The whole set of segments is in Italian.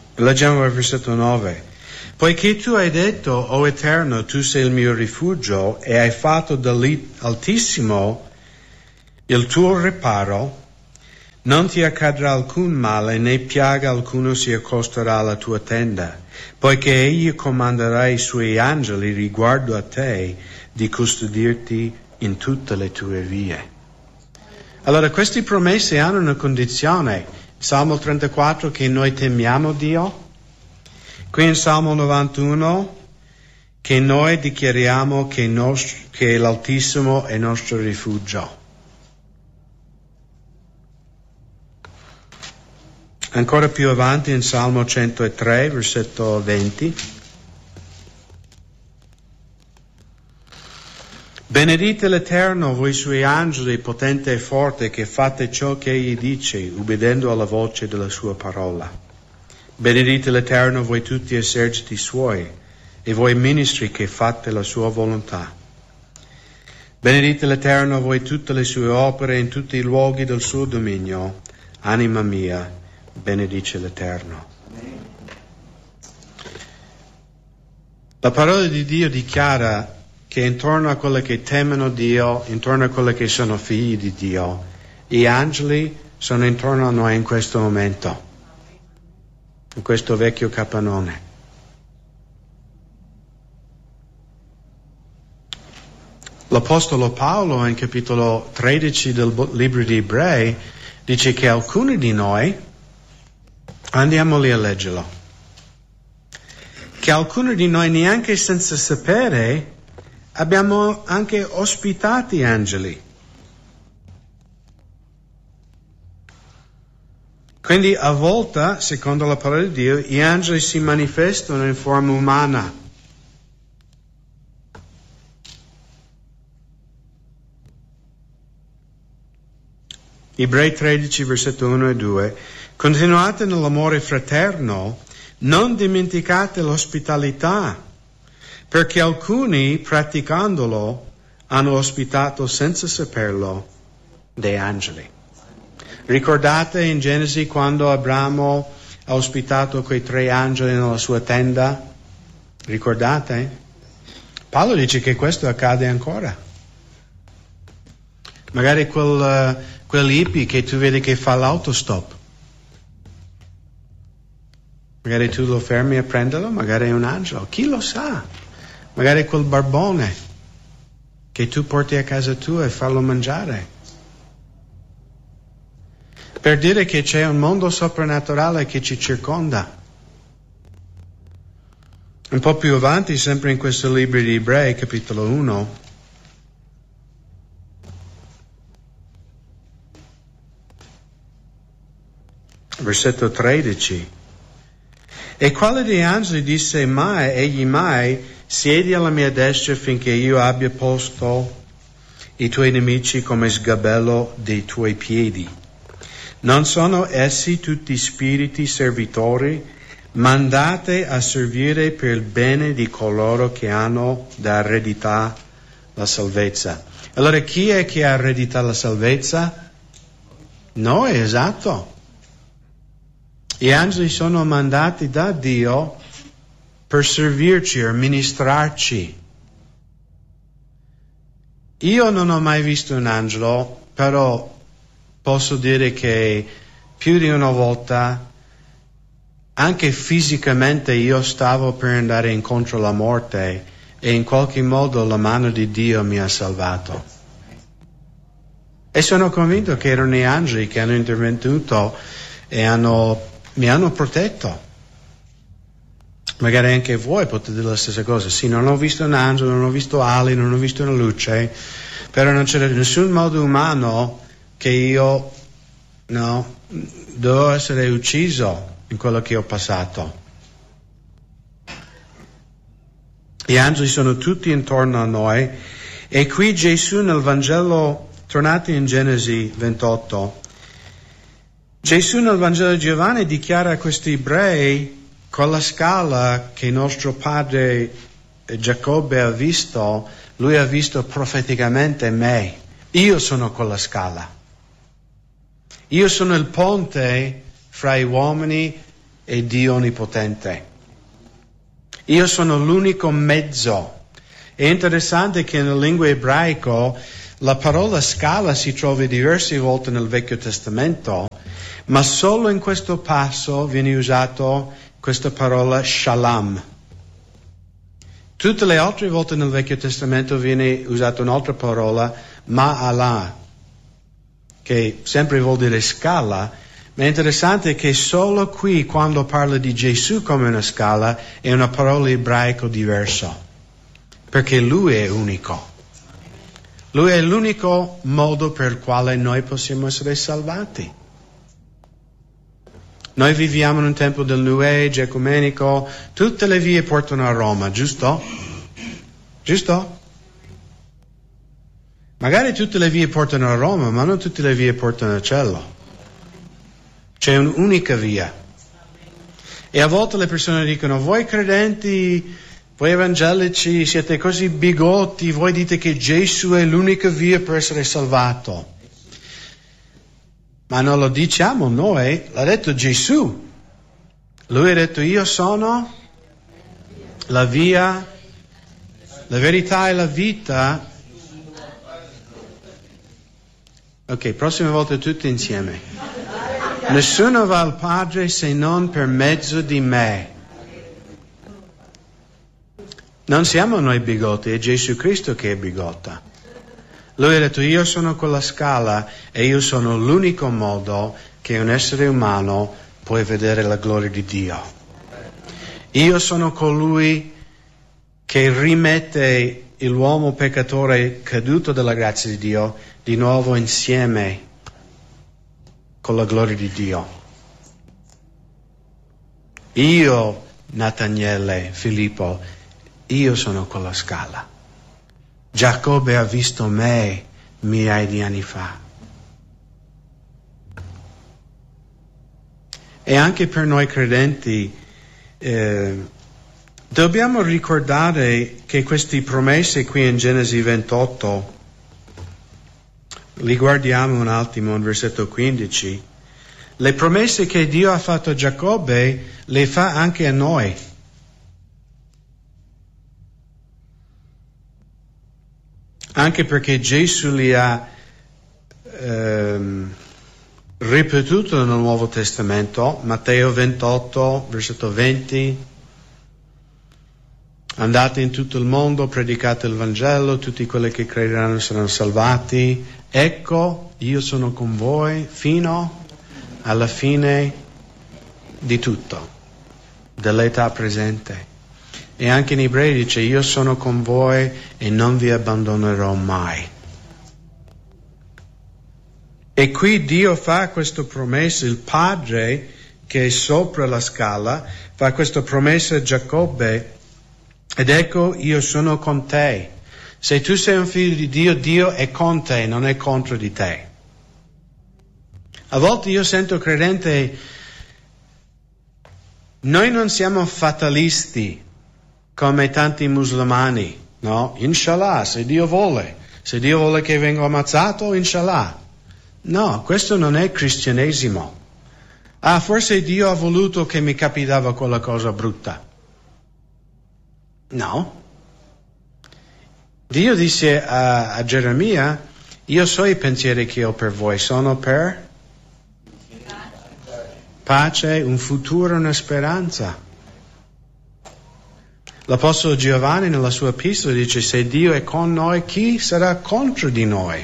Leggiamo il versetto 9. Poiché tu hai detto, o Eterno, tu sei il mio rifugio e hai fatto dall'Altissimo il tuo riparo, non ti accadrà alcun male né piaga alcuno si accosterà alla tua tenda, poiché egli comanderà i suoi angeli riguardo a te di custodirti in tutte le tue vie. Allora queste promesse hanno una condizione. Salmo 34 che noi temiamo Dio. Qui in Salmo 91 che noi dichiariamo che l'Altissimo è il nostro rifugio. Ancora più avanti in Salmo 103, versetto 20. Benedite l'Eterno, voi suoi angeli, potente e forte, che fate ciò che egli dice, ubbidendo alla voce della sua parola. Benedite l'Eterno, voi tutti eserciti suoi, e voi ministri che fate la sua volontà. Benedite l'Eterno, voi tutte le sue opere in tutti i luoghi del suo dominio. Anima mia, benedice l'Eterno. La parola di Dio dichiara che intorno a quelli che temono Dio, intorno a quelli che sono figli di Dio, gli angeli sono intorno a noi in questo momento, in questo vecchio capannone. L'Apostolo Paolo in capitolo 13 del libro di Ebrei dice che alcuni di noi, andiamo lì a leggerlo, che alcuni di noi neanche senza sapere abbiamo anche ospitati angeli. Quindi a volte, secondo la parola di Dio, gli angeli si manifestano in forma umana. Ebrei 13, versetto 1 e 2. Continuate nell'amore fraterno, non dimenticate l'ospitalità, perché alcuni, praticandolo, hanno ospitato senza saperlo dei angeli. Ricordate in Genesi quando Abramo ha ospitato quei 3 angeli nella sua tenda? Ricordate? Paolo dice che questo accade ancora. Magari quel hippie che tu vedi che fa l'autostop. Magari tu lo fermi a prenderlo, magari è un angelo, chi lo sa? Magari quel barbone che tu porti a casa tua e farlo mangiare. Per dire che c'è un mondo soprannaturale che ci circonda. Un po' più avanti, sempre in questo libro di Ebrei, capitolo 1, versetto 13. E quale dei angeli disse egli mai, siedi alla mia destra finché io abbia posto i tuoi nemici come sgabello dei tuoi piedi? Non sono essi tutti spiriti servitori, mandate a servire per il bene di coloro che hanno da eredità la salvezza. Allora chi è che ha eredità la salvezza? Noi, esatto. Gli angeli sono mandati da Dio per servirci, per ministrarci. Io non ho mai visto un angelo, però posso dire che più di una volta, anche fisicamente, io stavo per andare incontro alla morte e in qualche modo la mano di Dio mi ha salvato. E sono convinto che erano gli angeli che hanno intervenuto e mi hanno protetto. Magari anche voi potete dire la stessa cosa. Sì, non ho visto un angelo, non ho visto ali, non ho visto una luce, però non c'era nessun modo umano che io devo essere ucciso in quello che ho passato. Gli angeli sono tutti intorno a noi e qui Gesù nel Vangelo, tornate in Genesi 28, Gesù nel Vangelo di Giovanni dichiara a questi ebrei con la scala che nostro padre Giacobbe ha visto, lui ha visto profeticamente me. Io sono quella scala. Io sono il ponte fra gli uomini è Dio Onnipotente. Io sono l'unico mezzo. È interessante che nella lingua ebraico la parola scala si trova diverse volte nel Vecchio Testamento, ma solo in questo passo viene usata questa parola shalom. Tutte le altre volte nel Vecchio Testamento viene usata un'altra parola, ma'alah, che sempre vuol dire scala, ma è interessante che solo qui, quando parla di Gesù come una scala, è una parola ebraica diversa, perché Lui è unico. Lui è l'unico modo per il quale noi possiamo essere salvati. Noi viviamo in un tempo del New Age ecumenico, tutte le vie portano a Roma, giusto? Giusto? Magari tutte le vie portano a Roma, ma non tutte le vie portano al cielo. C'è un'unica via. E a volte le persone dicono, voi credenti, voi evangelici siete così bigotti, voi dite che Gesù è l'unica via per essere salvato. Ma non lo diciamo noi, l'ha detto Gesù. Lui ha detto, io sono la via, la verità e la vita. Ok, prossima volta tutti insieme. Nessuno va al Padre se non per mezzo di me. Non siamo noi bigotti, è Gesù Cristo che è bigotta. Lui ha detto, io sono quella scala e io sono l'unico modo che un essere umano può vedere la gloria di Dio. Io sono colui che rimette l'uomo peccatore caduto dalla grazia di Dio di nuovo insieme con la gloria di Dio. Io, Nathaniele, Filippo, io sono quella scala. Giacobbe ha visto me migliaia di anni fa. E anche per noi credenti dobbiamo ricordare che queste promesse qui in Genesi 28, li guardiamo un attimo in versetto 15, le promesse che Dio ha fatto a Giacobbe le fa anche a noi. Anche perché Gesù li ha ripetuto nel Nuovo Testamento, Matteo 28, versetto 20, andate in tutto il mondo, predicate il Vangelo, tutti quelli che crederanno saranno salvati. Ecco, io sono con voi fino alla fine di tutto, dell'età presente. E anche in Ebrei dice, io sono con voi e non vi abbandonerò mai. E qui Dio fa questa promessa, il Padre che è sopra la scala, fa questa promessa a Giacobbe, ed ecco io sono con te. Se tu sei un figlio di Dio, Dio è con te, non è contro di te. A volte io sento credente, noi non siamo fatalisti come tanti musulmani, no? Inshallah, se Dio vuole che vengo ammazzato, inshallah. No, questo non è cristianesimo. Forse Dio ha voluto che mi capitava quella cosa brutta. No. Dio disse a Geremia, io so i pensieri che ho per voi, sono per pace, un futuro, una speranza. L'Apostolo Giovanni nella sua epistola dice, se Dio è con noi, chi sarà contro di noi?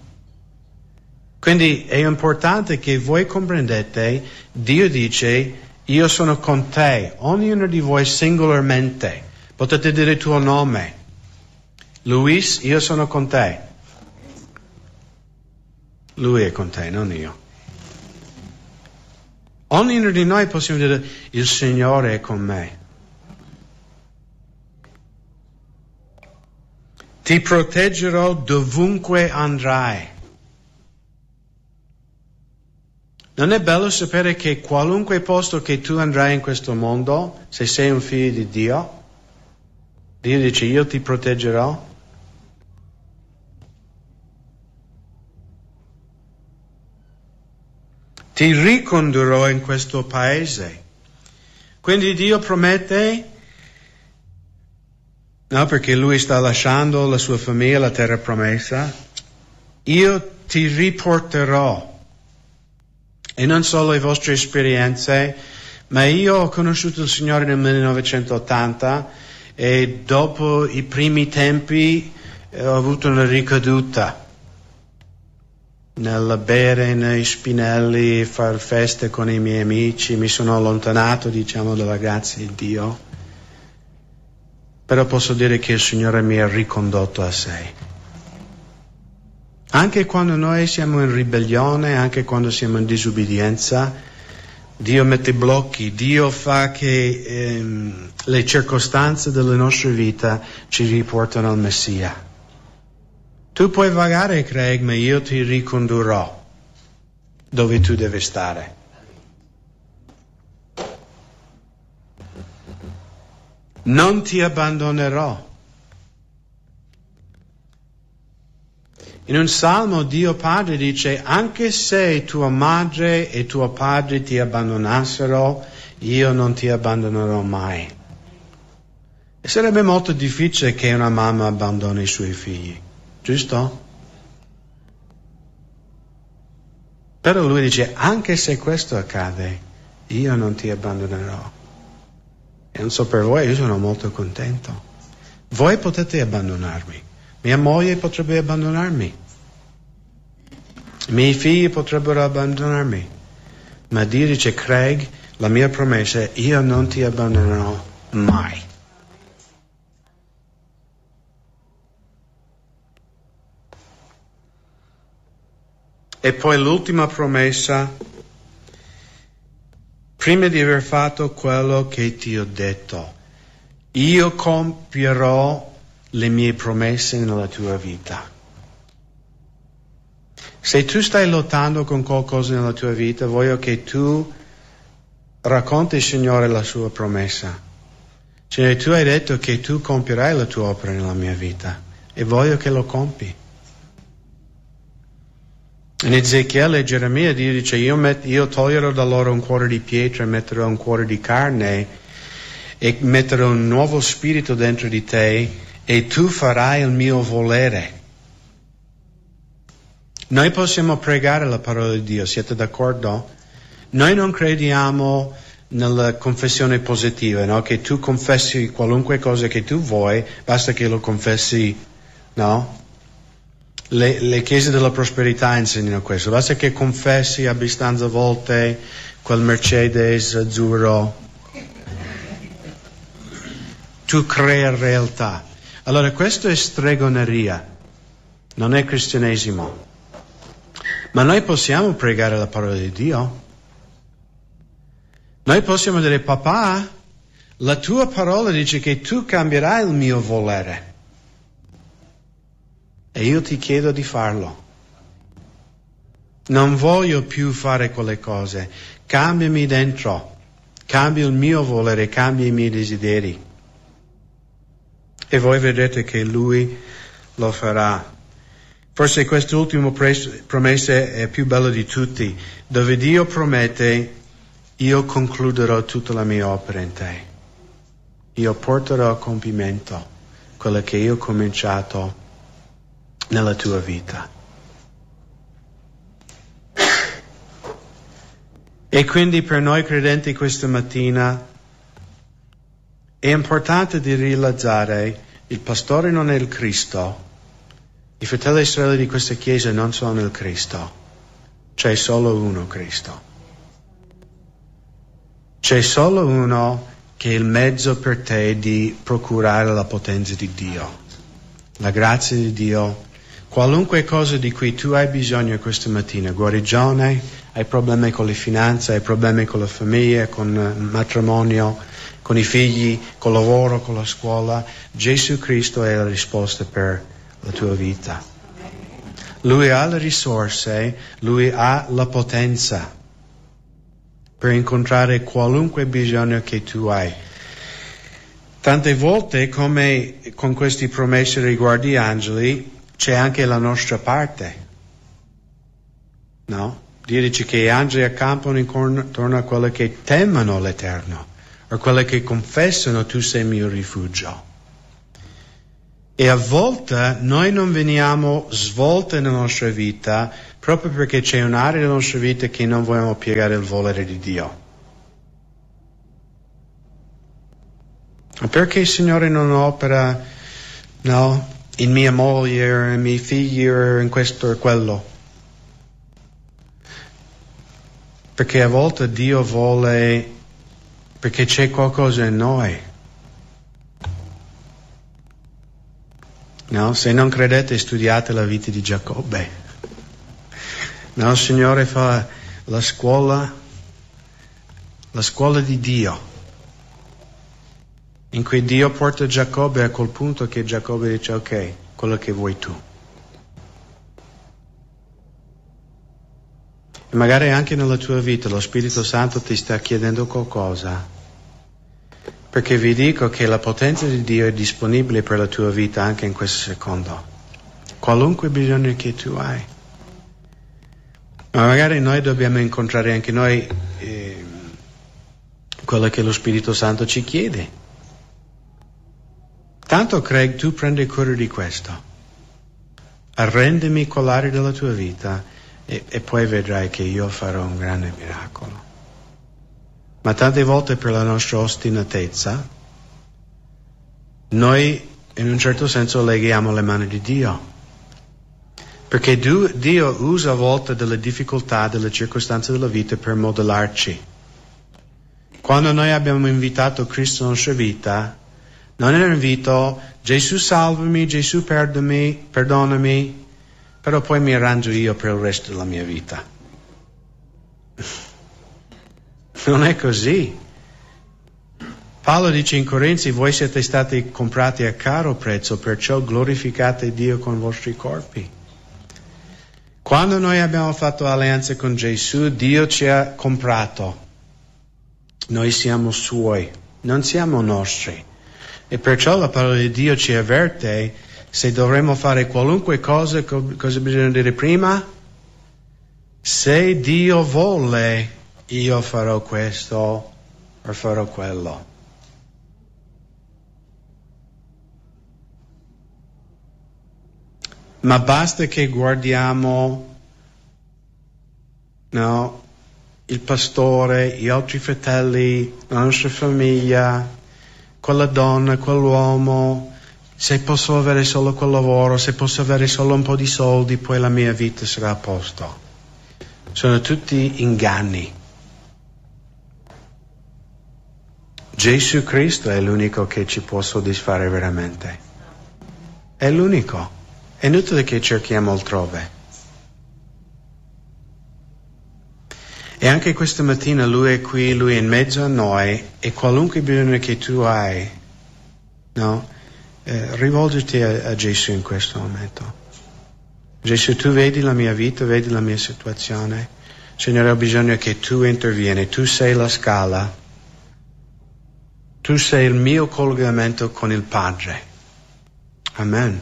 Quindi è importante che voi comprendete, Dio dice, io sono con te, ognuno di voi singolarmente. Potete dire il tuo nome. Luis, io sono con te. Lui è con te, non io. Ognuno di noi possiamo dire, il Signore è con me. Ti proteggerò dovunque andrai. Non è bello sapere che qualunque posto che tu andrai in questo mondo, se sei un figlio di Dio, Dio dice io ti proteggerò? Ti ricondurrò in questo paese. Quindi Dio promette, no, perché Lui sta lasciando la sua famiglia, la terra promessa, io ti riporterò. E non solo le vostre esperienze, ma io ho conosciuto il Signore nel 1980 e dopo i primi tempi ho avuto una ricaduta nel bere nei spinelli, far feste con i miei amici, mi sono allontanato, diciamo, dalla grazia di Dio. Però posso dire che il Signore mi ha ricondotto a sé. Anche quando noi siamo in ribellione, anche quando siamo in disobbedienza, Dio mette blocchi, Dio fa che le circostanze della nostra vita ci riportano al Messia. Tu puoi vagare, Craig, ma io ti ricondurrò dove tu devi stare. Non ti abbandonerò. In un salmo Dio Padre dice, anche se tua madre e tuo padre ti abbandonassero, io non ti abbandonerò mai. E sarebbe molto difficile che una mamma abbandoni i suoi figli, giusto? Però lui dice, anche se questo accade, io non ti abbandonerò. E non so per voi, io sono molto contento. Voi potete abbandonarmi. Mia moglie potrebbe abbandonarmi. I miei figli potrebbero abbandonarmi. Ma Dio dice, Craig, la mia promessa è, io non ti abbandonerò mai. E poi l'ultima promessa, prima di aver fatto quello che ti ho detto, io compierò le mie promesse nella tua vita. Se tu stai lottando con qualcosa nella tua vita, voglio che tu racconti al Signore la sua promessa. Cioè, tu hai detto che tu compierai la tua opera nella mia vita e voglio che lo compi. In Ezechiele e Geremia Dio dice, io toglierò da loro un cuore di pietra e metterò un cuore di carne e metterò un nuovo spirito dentro di te e tu farai il mio volere. Noi possiamo pregare la parola di Dio, siete d'accordo? Noi non crediamo nella confessione positiva, no? Che tu confessi qualunque cosa che tu vuoi, basta che lo confessi, no? Le chiese della prosperità insegnano questo, basta che confessi abbastanza volte quel Mercedes azzurro, tu crei realtà. Allora questo è stregoneria, non è cristianesimo. Ma noi possiamo pregare la parola di Dio. Noi possiamo dire, papà, la tua parola dice che tu cambierai il mio volere. E io ti chiedo di farlo. Non voglio più fare quelle cose. Cambiami dentro. Cambia il mio volere, cambia i miei desideri. E voi vedrete che Lui lo farà. Forse quest'ultima promessa è più bella di tutti, dove Dio promette, io concluderò tutta la mia opera in te. Io porterò a compimento quello che io ho cominciato nella tua vita. E quindi per noi credenti questa mattina è importante di realizzare il pastore non è il Cristo. I fratelli Israele di questa chiesa non sono il Cristo, c'è solo uno Cristo. C'è solo uno che è il mezzo per te di procurare la potenza di Dio, la grazia di Dio. Qualunque cosa di cui tu hai bisogno questa mattina, guarigione, hai problemi con le finanze, hai problemi con la famiglia, con il matrimonio, con i figli, col lavoro, con la scuola, Gesù Cristo è la risposta per la tua vita. Lui ha le risorse, Lui ha la potenza per incontrare qualunque bisogno che tu hai. Tante volte, come con queste promesse riguardo gli angeli, c'è anche la nostra parte. No? Dio dice che gli angeli accampano intorno a quelli che temono l'Eterno, o quelle che confessano tu sei il mio rifugio. E a volte noi non veniamo svolte nella nostra vita proprio perché c'è un'area della nostra vita che non vogliamo piegare il volere di Dio. Perché il Signore non opera, no, in mia moglie, in miei figli, in questo e quello? Perché a volte Dio vuole, perché c'è qualcosa in noi. No, se non credete studiate la vita di Giacobbe. No, il Signore fa la scuola di Dio, in cui Dio porta Giacobbe a quel punto che Giacobbe dice ok, quello che vuoi tu. E magari anche nella tua vita lo Spirito Santo ti sta chiedendo qualcosa, perché vi dico che la potenza di Dio è disponibile per la tua vita anche in questo secondo, qualunque bisogno che tu hai. Ma magari noi dobbiamo incontrare anche noi quello che lo Spirito Santo ci chiede. Tanto Craig, tu prendi cura di questo, arrendimi quell'area della tua vita e poi vedrai che io farò un grande miracolo. Ma tante volte per la nostra ostinatezza noi in un certo senso leghiamo le mani di Dio, perché Dio usa a volte delle difficoltà, delle circostanze della vita per modellarci. Quando noi abbiamo invitato Cristo nella nostra vita, non è un invito Gesù salvami, Gesù perdonami, però poi mi arrangio io per il resto della mia vita. Non è così. Paolo dice in Corinzi, voi siete stati comprati a caro prezzo, perciò glorificate Dio con i vostri corpi. Quando noi abbiamo fatto alleanza con Gesù, Dio ci ha comprato. Noi siamo suoi, non siamo nostri. E perciò la parola di Dio ci avverte, se dovremmo fare qualunque cosa, cosa bisogna dire prima? Se Dio vuole, io farò questo o farò quello. Ma basta che guardiamo, no, il pastore, gli altri fratelli, la nostra famiglia, quella donna, quell'uomo, se posso avere solo quel lavoro, se posso avere solo un po' di soldi, poi la mia vita sarà a posto. Sono tutti inganni. Gesù Cristo è l'unico che ci può soddisfare veramente. È l'unico. È inutile che cerchiamo altrove. E anche questa mattina Lui è qui, Lui è in mezzo a noi, e qualunque bisogno che tu hai, no? Rivolgiti a Gesù in questo momento. Gesù, tu vedi la mia vita, vedi la mia situazione. Signore, ho bisogno che tu intervieni. Tu sei la scala. Tu sei il mio collegamento con il Padre. Amen.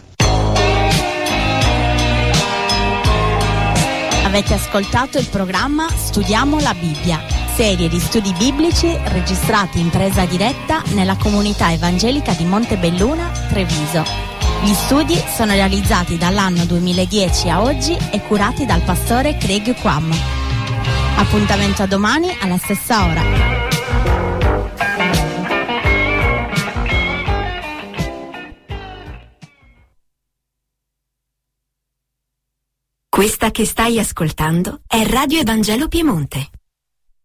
Avete ascoltato il programma Studiamo la Bibbia, serie di studi biblici registrati in presa diretta nella comunità evangelica di Montebelluna, Treviso. Gli studi sono realizzati dall'anno 2010 a oggi e curati dal pastore Craig Quam. Appuntamento a domani alla stessa ora. Questa che stai ascoltando è Radio Evangelo Piemonte.